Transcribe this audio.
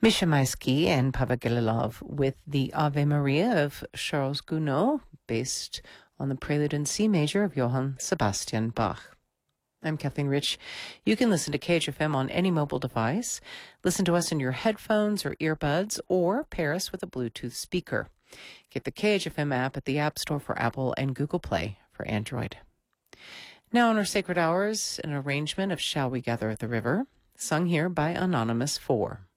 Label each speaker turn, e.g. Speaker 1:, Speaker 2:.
Speaker 1: Misha Maisky and Pavel Gililov with the Ave Maria of Charles Gounod, based on the Prelude in C major of Johann Sebastian Bach. I'm Kathleen Rich. You can listen to KHFM on any mobile device. Listen to us in your headphones or earbuds, or pair us with a Bluetooth speaker. Get the KHFM app at the App Store for Apple and Google Play for Android. Now in our Sacred Hours, an arrangement of Shall We Gather at the River, sung here by Anonymous 4.